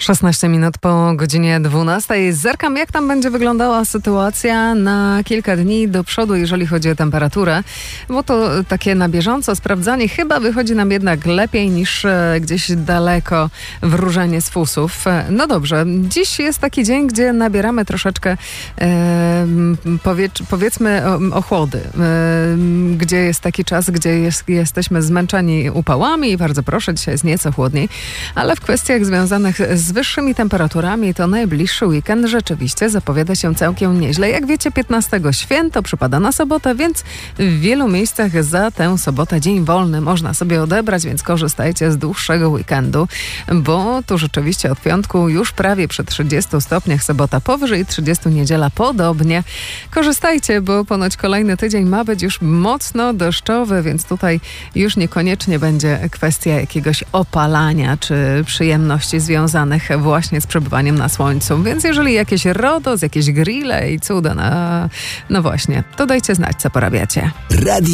16 minut po godzinie 12. Zerkam, jak tam będzie wyglądała sytuacja na kilka dni do przodu, jeżeli chodzi o temperaturę, bo to takie na bieżąco sprawdzanie chyba wychodzi nam jednak lepiej niż gdzieś daleko wróżenie z fusów. No dobrze, dziś jest taki dzień, gdzie nabieramy troszeczkę powiedzmy ochłody, gdzie jest taki czas, gdzie jesteśmy zmęczeni upałami i bardzo proszę, dzisiaj jest nieco chłodniej, ale w kwestiach związanych z wyższymi temperaturami to najbliższy weekend rzeczywiście zapowiada się całkiem nieźle. Jak wiecie, 15 święto przypada na sobotę, więc w wielu miejscach za tę sobotę dzień wolny można sobie odebrać, więc korzystajcie z dłuższego weekendu, bo tu rzeczywiście od piątku już prawie przy 30 stopniach, sobota powyżej 30, niedziela podobnie. Korzystajcie, bo ponoć kolejny tydzień ma być już mocno deszczowy, więc tutaj już niekoniecznie będzie kwestia jakiegoś opalania czy przyjemności związanych właśnie z przebywaniem na słońcu. Więc jeżeli jakieś RODO, jakieś grille i cuda, no właśnie, to dajcie znać, co porabiacie.